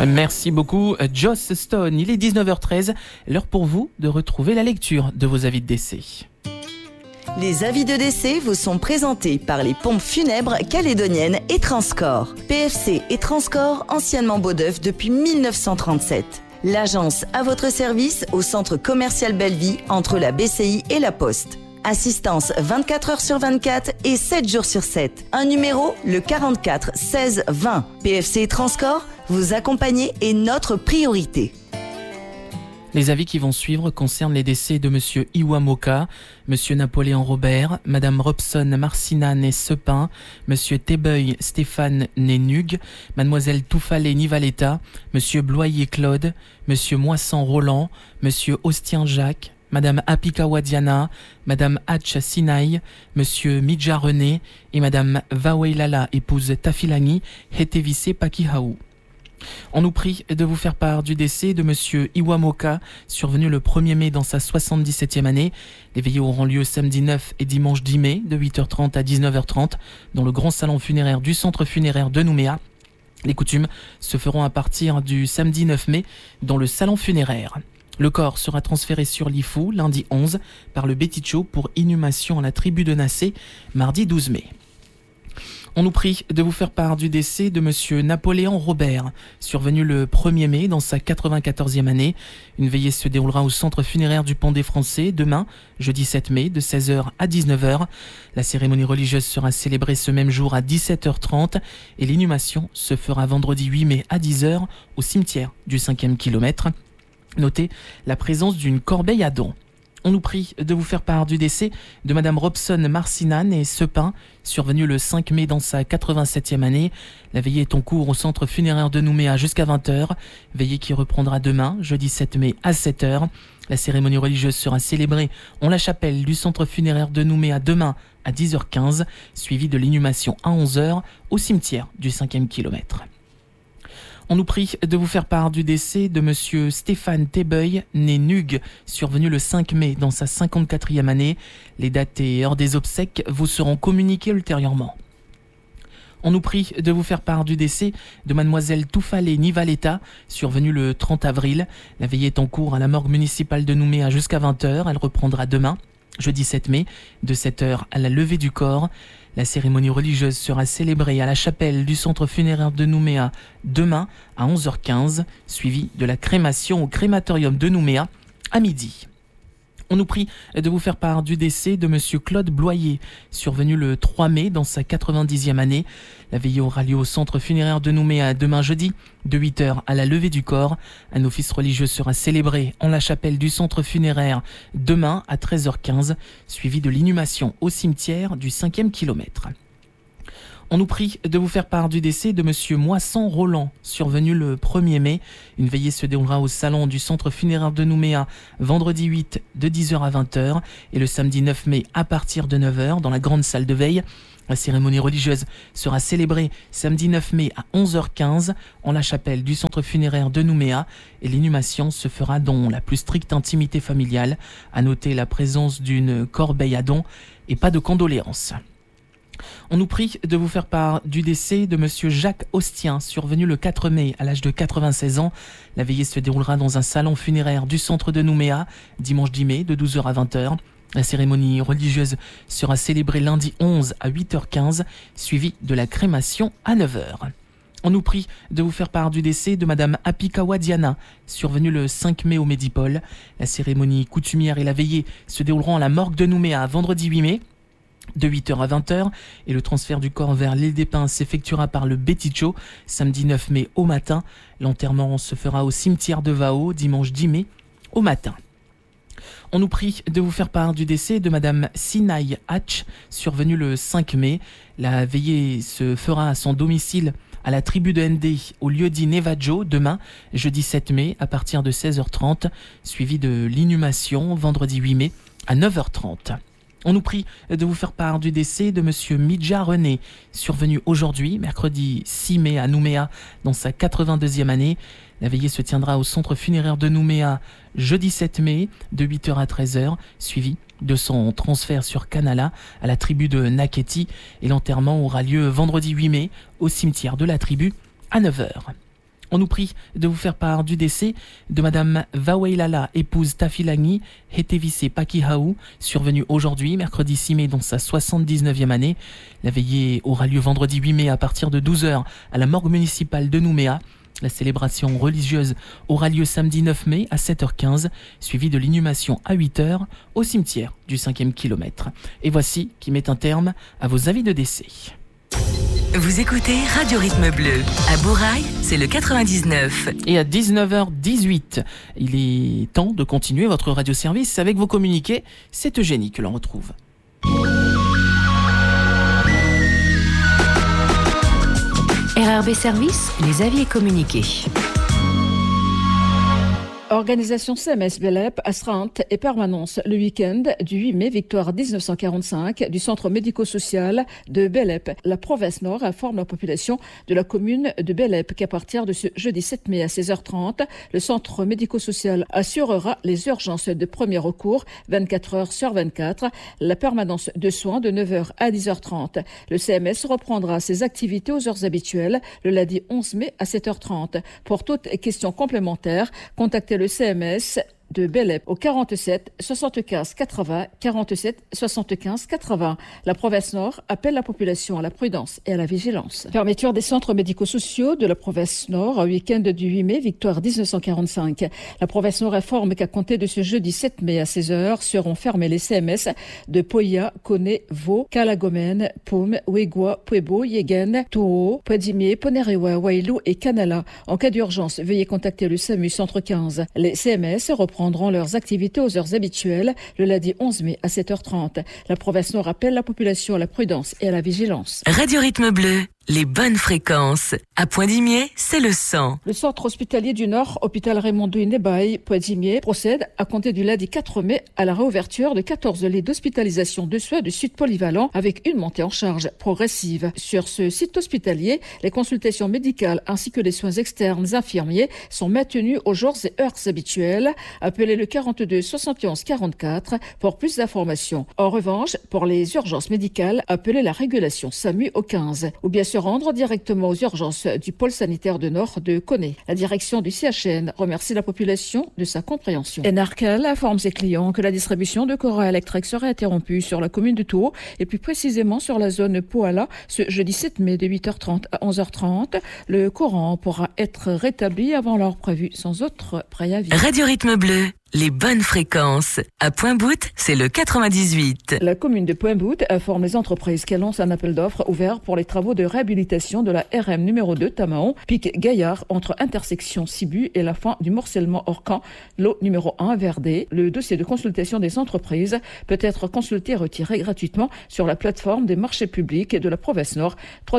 Merci beaucoup, Joss Stone. Il est 19h13, l'heure pour vous de retrouver la lecture de vos avis de décès. Les avis de décès vous sont présentés par les pompes funèbres calédoniennes et Transcorps. PFC et Transcorps, anciennement Beaudeuf depuis 1937. L'agence à votre service au centre commercial Belleville entre la BCI et la Poste. Assistance 24 heures sur 24 et 7 jours sur 7. Un numéro, le 44 16 20. PFC et Transcorps, vous accompagner est notre priorité. Les avis qui vont suivre concernent les décès de Monsieur Iwamoka, Monsieur Napoléon Robert, Madame Robson Marcina née Sepin, Monsieur Tebeuil Stéphane né Nug, Mademoiselle Toufalé Nivaletta, Monsieur Bloyer Claude, Monsieur Moissan Roland, Monsieur Ostien Jacques, Madame Apikawa Diana, Madame Hatch Sinaï, Monsieur Midja René et Madame Vaweilala, épouse Tafilani, Hetevise Pakihaou. On nous prie de vous faire part du décès de Monsieur Iwamoka, survenu le 1er mai dans sa 77e année. Les veillées auront lieu samedi 9 et dimanche 10 mai, de 8h30 à 19h30, dans le grand salon funéraire du centre funéraire de Nouméa. Les coutumes se feront à partir du samedi 9 mai dans le salon funéraire. Le corps sera transféré sur l'Ifou lundi 11 par le Béticho pour inhumation à la tribu de Nassé mardi 12 mai. On nous prie de vous faire part du décès de Monsieur Napoléon Robert, survenu le 1er mai dans sa 94e année. Une veillée se déroulera au centre funéraire du Pont des Français demain, jeudi 7 mai, de 16h à 19h. La cérémonie religieuse sera célébrée ce même jour à 17h30 et l'inhumation se fera vendredi 8 mai à 10h au cimetière du 5e kilomètre. Notez la présence d'une corbeille à dons. On nous prie de vous faire part du décès de Madame Robson Marcina née Sepin, survenue le 5 mai dans sa 87e année. La veillée est en cours au centre funéraire de Nouméa jusqu'à 20h. Veillée qui reprendra demain, jeudi 7 mai à 7h. La cérémonie religieuse sera célébrée en la chapelle du centre funéraire de Nouméa demain à 10h15, suivie de l'inhumation à 11h au cimetière du 5e kilomètre. On nous prie de vous faire part du décès de Monsieur Stéphane Tebeuil, né Nug, survenu le 5 mai dans sa 54e année. Les dates et heures des obsèques vous seront communiquées ultérieurement. On nous prie de vous faire part du décès de Mademoiselle Toufalé Nivaletta, survenue le 30 avril. La veillée est en cours à la morgue municipale de Nouméa jusqu'à 20h. Elle reprendra demain, jeudi 7 mai, de 7h à la levée du corps. La cérémonie religieuse sera célébrée à la chapelle du centre funéraire de Nouméa demain à 11h15, suivie de la crémation au crématorium de Nouméa à midi. On nous prie de vous faire part du décès de Monsieur Claude Bloyer, survenu le 3 mai dans sa 90e année. La veillée aura lieu au centre funéraire de Nouméa demain jeudi, de 8h à la levée du corps. Un office religieux sera célébré en la chapelle du centre funéraire demain à 13h15, suivi de l'inhumation au cimetière du 5e kilomètre. On nous prie de vous faire part du décès de Monsieur Moissan Roland, survenu le 1er mai. Une veillée se déroulera au salon du centre funéraire de Nouméa vendredi 8 de 10h à 20h et le samedi 9 mai à partir de 9h dans la grande salle de veille. La cérémonie religieuse sera célébrée samedi 9 mai à 11h15 en la chapelle du centre funéraire de Nouméa et l'inhumation se fera dans la plus stricte intimité familiale. À noter la présence d'une corbeille à dons et pas de condoléances. On nous prie de vous faire part du décès de Monsieur Jacques Ostien, survenu le 4 mai à l'âge de 96 ans. La veillée se déroulera dans un salon funéraire du centre de Nouméa, dimanche 10 mai de 12h à 20h. La cérémonie religieuse sera célébrée lundi 11 à 8h15, suivie de la crémation à 9h. On nous prie de vous faire part du décès de Madame Apikawa Diana, survenue le 5 mai au Médipôle. La cérémonie coutumière et la veillée se dérouleront à la morgue de Nouméa vendredi 8 mai, de 8h à 20h, et le transfert du corps vers l'île des Pins s'effectuera par le Béticho samedi 9 mai au matin. L'enterrement se fera au cimetière de Vao dimanche 10 mai au matin. On nous prie de vous faire part du décès de Madame Sinaï Hatch, survenue le 5 mai. La veillée se fera à son domicile à la tribu de Ndé au lieu-dit Nevajo demain, jeudi 7 mai à partir de 16h30, suivi de l'inhumation vendredi 8 mai à 9h30. On nous prie de vous faire part du décès de Monsieur Midja René, survenu aujourd'hui, mercredi 6 mai à Nouméa, dans sa 82e année. La veillée se tiendra au centre funéraire de Nouméa jeudi 7 mai, de 8h à 13h, suivi de son transfert sur Canala à la tribu de Naketi. Et l'enterrement aura lieu vendredi 8 mai au cimetière de la tribu à 9h. On nous prie de vous faire part du décès de Madame Vaweilala, épouse Tafilani Hetevise Pakihaou, survenue aujourd'hui, mercredi 6 mai, dans sa 79e année. La veillée aura lieu vendredi 8 mai à partir de 12h à la morgue municipale de Nouméa. La célébration religieuse aura lieu samedi 9 mai à 7h15, suivie de l'inhumation à 8h au cimetière du 5e kilomètre. Et voici qui met un terme à vos avis de décès. Vous écoutez Radio Rythme Bleu. À Bourail, c'est le 99. Et à 19h18, il est temps de continuer votre radioservice avec vos communiqués. C'est Eugénie que l'on retrouve. RRB Service, les avis et communiqués. Organisation CMS Belep, astreinte et permanence le week-end du 8 mai, victoire 1945 du centre médico-social de Belep. La province Nord informe la population de la commune de Belep qu'à partir de ce jeudi 7 mai à 16h30, le centre médico-social assurera les urgences de premier recours 24 heures sur 24, la permanence de soins de 9h à 10h30. Le CMS reprendra ses activités aux heures habituelles le lundi 11 mai à 7h30. Pour toute question complémentaire, contactez le CMS de Belep au 47 75 80 47 75 80. La province Nord appelle la population à la prudence et à la vigilance. Fermeture des centres médico-sociaux de la province Nord au week-end du 8 mai, victoire 1945. La province Nord informe qu'à compter de ce jeudi 7 mai à 16h seront fermés les CMS de Poya, Kone, Vaud, Calagomène, Poum, Ouégua, Puebo, Yegen, Toho, Poedimier, Ponerewa, Wailou et Canala. En cas d'urgence, veuillez contacter le SAMU Centre 15. Les CMS reprendront leurs activités aux heures habituelles le lundi 11 mai à 7h30. La province Nord appelle la population à la prudence et à la vigilance. Radio Rythme Bleu, les bonnes fréquences. À Poindimier, c'est le 100. Le centre hospitalier du Nord, hôpital Raymond-Douy Nebaï, Poindimier, procède à compter du lundi 4 mai à la réouverture de 14 lits d'hospitalisation de soins de suite polyvalent avec une montée en charge progressive. Sur ce site hospitalier, les consultations médicales ainsi que les soins externes infirmiers sont maintenus aux jours et heures habituels. Appelez le 42 71 44 pour plus d'informations. En revanche, pour les urgences médicales, appelez la régulation SAMU au 15 ou bien se rendre directement aux urgences du pôle sanitaire de Nord de Koné. La direction du CHN remercie la population de sa compréhension. Enarcal informe ses clients que la distribution de courant électrique sera interrompue sur la commune de Toho et plus précisément sur la zone Poala ce jeudi 7 mai de 8h30 à 11h30. Le courant pourra être rétabli avant l'heure prévue sans autre préavis. Radio Rythme Bleu, les bonnes fréquences. À Pointe-Boute, c'est le 98. La commune de Pointe-Boute informe les entreprises qu'elle lance un appel d'offres ouvert pour les travaux de réhabilitation de la RM numéro 2 Tamaon, pic Gaillard, entre intersection Sibu et la fin du morcellement Orcan, lot numéro 1 Verdé. Le dossier de consultation des entreprises peut être consulté et retiré gratuitement sur la plateforme des marchés publics de la province Nord,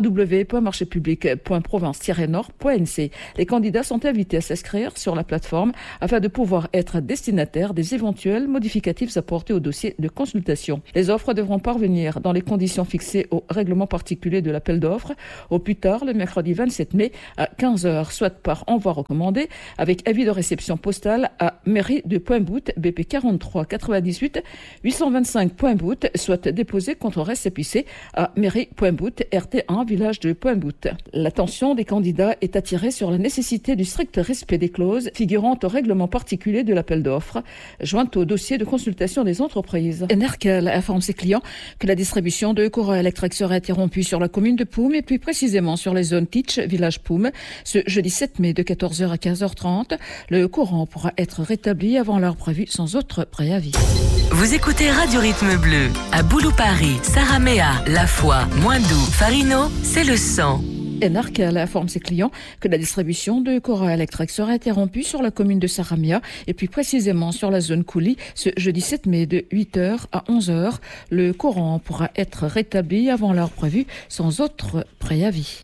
www.marchéspublics.province-nord.nc. Les candidats sont invités à s'inscrire sur la plateforme afin de pouvoir être destinataires des éventuels modificatifs apportés au dossier de consultation. Les offres devront parvenir dans les conditions fixées au règlement particulier de l'appel d'offres au plus tard le mercredi 27 mai à 15h, soit par envoi recommandé avec avis de réception postale à mairie de Pointe-Boute, BP 43 98 825 Pointe-Boute, soit déposé contre récépissé à mairie Pointe-Boute, RT1, village de Pointe-Boute. L'attention des candidats est attirée sur la nécessité du strict respect des clauses figurant au règlement particulier de l'appel d'offres, jointe au dossier de consultation des entreprises. Enerkel informe ses clients que la distribution de courant électrique sera interrompue sur la commune de Poum et plus précisément sur les zones Teach, village Poum, ce jeudi 7 mai de 14h à 15h30. Le courant pourra être rétabli avant l'heure prévue sans autre préavis. Vous écoutez Radio Rythme Bleu. À Boulou-Paris, Saramea, La Foix, Moindou, Farino, c'est le 100. Enarcal informe ses clients que la distribution de courant électrique sera interrompue sur la commune de Saramia et puis précisément sur la zone Kouli ce jeudi 7 mai de 8h à 11h. Le courant pourra être rétabli avant l'heure prévue sans autre préavis.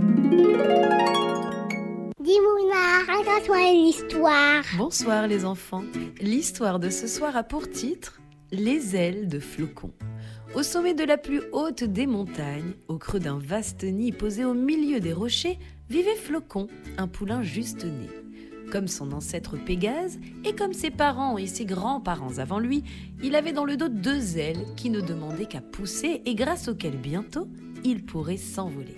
Dis-moi, raconte-moi une histoire. Bonsoir les enfants. L'histoire de ce soir a pour titre « Les ailes de Flocon ». Au sommet de la plus haute des montagnes, au creux d'un vaste nid posé au milieu des rochers, vivait Flocon, un poulain juste né. Comme son ancêtre Pégase, et comme ses parents et ses grands-parents avant lui, il avait dans le dos 2 ailes qui ne demandaient qu'à pousser et grâce auxquelles bientôt il pourrait s'envoler.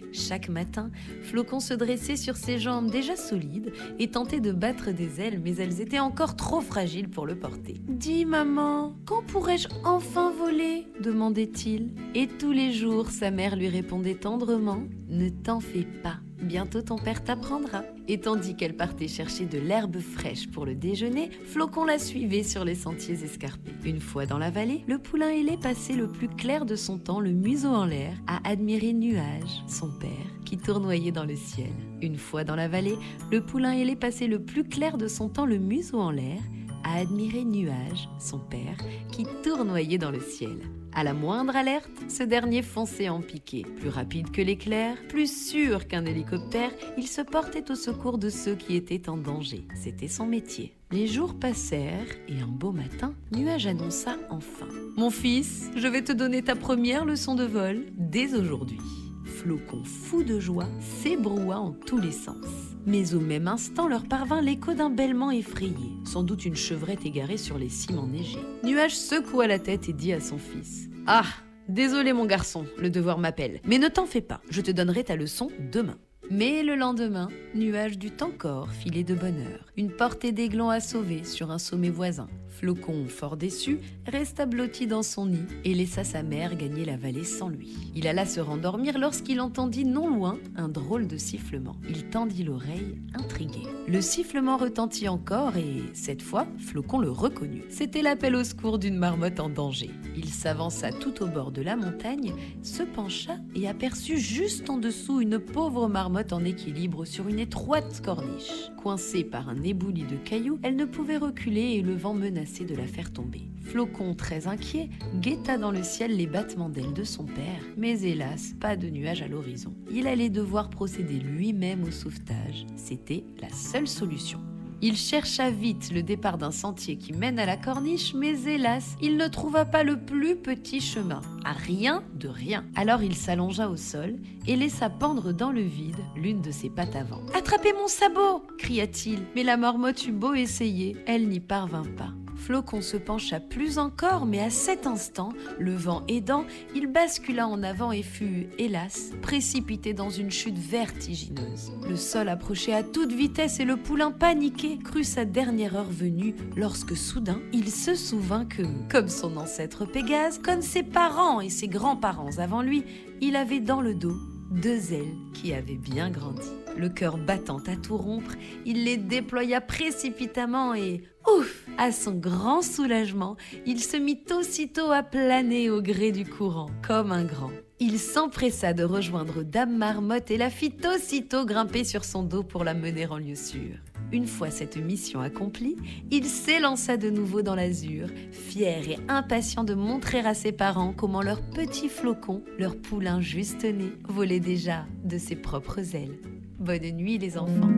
Chaque matin, Flocon se dressait sur ses jambes déjà solides et tentait de battre des ailes, mais elles étaient encore trop fragiles pour le porter. « Dis maman, quand pourrais-je enfin voler ?» demandait-il. Et tous les jours, sa mère lui répondait tendrement « Ne t'en fais pas. Bientôt ton père t'apprendra. » Et tandis qu'elle partait chercher de l'herbe fraîche pour le déjeuner, Flocon la suivait sur les sentiers escarpés. Une fois dans la vallée, le poulain ailé passait le plus clair de son temps, le museau en l'air, à admirer Nuage, son père, qui tournoyait dans le ciel. Une fois dans la vallée, le poulain ailé passait le plus clair de son temps, le museau en l'air, à admirer Nuage, son père, qui tournoyait dans le ciel. À la moindre alerte, ce dernier fonçait en piqué. Plus rapide que l'éclair, plus sûr qu'un hélicoptère, il se portait au secours de ceux qui étaient en danger. C'était son métier. Les jours passèrent et un beau matin, Nuage annonça enfin « Mon fils, je vais te donner ta première leçon de vol dès aujourd'hui. » Flocon, fou de joie, s'ébroua en tous les sens. Mais au même instant leur parvint l'écho d'un bêlement effrayé, sans doute une chevrette égarée sur les cimes enneigées. Nuage secoua la tête et dit à son fils « Ah, désolé mon garçon, le devoir m'appelle, mais ne t'en fais pas, je te donnerai ta leçon demain. » Mais le lendemain, Nuage dut encore filer de bonne heure. Une portée d'aiglons à sauver sur un sommet voisin. Flocon, fort déçu, resta blotti dans son nid et laissa sa mère gagner la vallée sans lui. Il alla se rendormir lorsqu'il entendit non loin un drôle de sifflement. Il tendit l'oreille, intrigué. Le sifflement retentit encore et, cette fois, Flocon le reconnut. C'était l'appel au secours d'une marmotte en danger. Il s'avança tout au bord de la montagne, se pencha et aperçut juste en dessous une pauvre marmotte en équilibre sur une étroite corniche. Coincée par un éboulis de cailloux, elle ne pouvait reculer et le vent menaçait de la faire tomber. Flocon, très inquiet, guetta dans le ciel les battements d'ailes de son père, mais hélas, pas de nuage à l'horizon. Il allait devoir procéder lui-même au sauvetage. C'était la seule solution. Il chercha vite le départ d'un sentier qui mène à la corniche, mais hélas, il ne trouva pas le plus petit chemin. À rien de rien. Alors il s'allongea au sol et laissa pendre dans le vide l'une de ses pattes avant. « Attrapez mon sabot !» cria-t-il, mais la marmotte eut beau essayer, elle n'y parvint pas. Flocon se pencha plus encore, mais à cet instant, le vent aidant, il bascula en avant et fut, hélas, précipité dans une chute vertigineuse. Le sol approchait à toute vitesse et le poulain, paniqué, crut sa dernière heure venue lorsque soudain, il se souvint que, comme son ancêtre Pégase, comme ses parents et ses grands-parents avant lui, il avait dans le dos 2 ailes qui avaient bien grandi. Le cœur battant à tout rompre, il les déploya précipitamment et, ouf, à son grand soulagement, il se mit aussitôt à planer au gré du courant, comme un grand. Il s'empressa de rejoindre Dame Marmotte et la fit aussitôt grimper sur son dos pour la mener en lieu sûr. Une fois cette mission accomplie, il s'élança de nouveau dans l'azur, fier et impatient de montrer à ses parents comment leur petit Flocon, leur poulain juste né, volait déjà de ses propres ailes. Bonne nuit les enfants.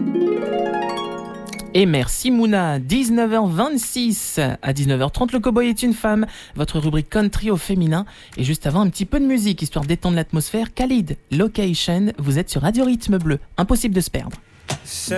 Et merci Mouna, 19h26 à 19h30, le Cowboy est une femme, votre rubrique country au féminin. Et juste avant, un petit peu de musique, histoire d'étendre l'atmosphère. Khalid, Location, vous êtes sur Radio Rythme Bleu, impossible de se perdre.